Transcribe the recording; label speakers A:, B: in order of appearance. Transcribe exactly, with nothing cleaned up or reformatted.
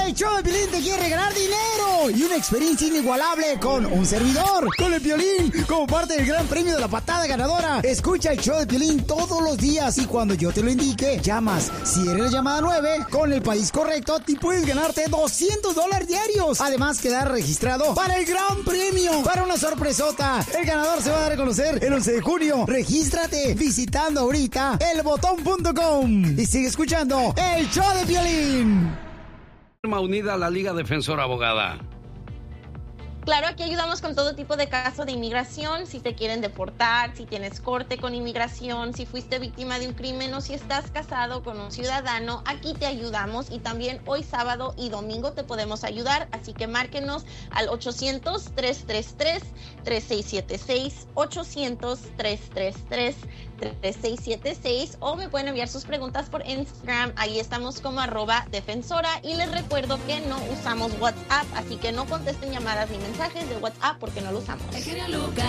A: El show de Piolín te quiere ganar dinero y una experiencia inigualable con un servidor, con el Piolín, como parte del gran premio de la patada ganadora. Escucha el show de Piolín todos los días y cuando yo te lo indique, llamas. Si eres la llamada nueve, con el país correcto, te puedes ganarte doscientos dólares diarios. Además, quedar registrado para el gran premio, para una sorpresota. El ganador se va a dar a conocer el once de junio. Regístrate visitando ahorita el botón punto com y sigue escuchando el show de Piolín.
B: Unida a la Liga Defensora Abogada.
C: Claro, aquí ayudamos con todo tipo de casos de inmigración, si te quieren deportar, si tienes corte con inmigración, si fuiste víctima de un crimen o si estás casado con un ciudadano, aquí te ayudamos y también hoy sábado y domingo te podemos ayudar, así que márquenos al ochocientos, tres tres tres, tres seis siete seis, ochocientos, tres tres tres, tres seis siete seis o me pueden enviar sus preguntas por Instagram, ahí estamos como arroba defensora y les recuerdo que no usamos WhatsApp, así que no contesten llamadas ni mensajes de WhatsApp porque no lo usamos.